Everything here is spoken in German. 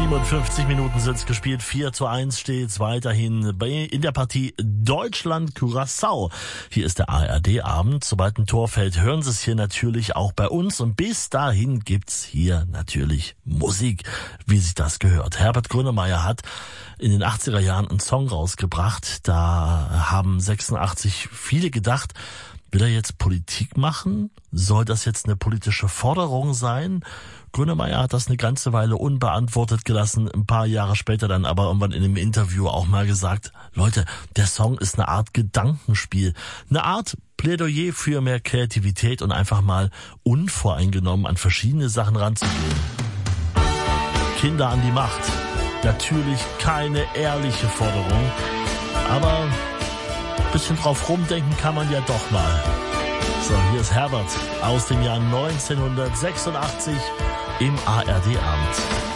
57 Minuten sind's gespielt, 4:1 steht's weiterhin in der Partie Deutschland-Curaçao. Hier ist der ARD-Abend. Sobald ein Tor fällt, hören Sie es hier natürlich auch bei uns. Und bis dahin gibt's hier natürlich Musik, wie sich das gehört. Herbert Grönemeyer hat in den 80er Jahren einen Song rausgebracht. Da haben 86 viele gedacht, will er jetzt Politik machen? Soll das jetzt eine politische Forderung sein? Grönemeyer hat das eine ganze Weile unbeantwortet gelassen, ein paar Jahre später dann aber irgendwann in einem Interview auch mal gesagt, Leute, der Song ist eine Art Gedankenspiel, eine Art Plädoyer für mehr Kreativität und einfach mal unvoreingenommen an verschiedene Sachen ranzugehen. Kinder an die Macht. Natürlich keine ehrliche Forderung, aber ein bisschen drauf rumdenken kann man ja doch mal. So, hier ist Herbert aus dem Jahr 1986 im ARD-Abend.